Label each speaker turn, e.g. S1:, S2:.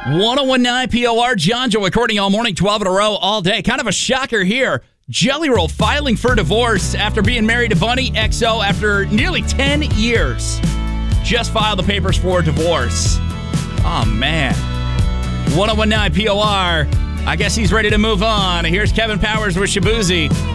S1: 1019 POR, John Joe recording all morning, 12 in a row, all day. Kind of a shocker here. Jelly Roll filing for divorce after being married to Bunny XO after nearly 10 years. Just filed the papers for divorce. Oh, man. 1019 POR. I guess he's ready to move on. Here's Kevin Powers with Shabuzi.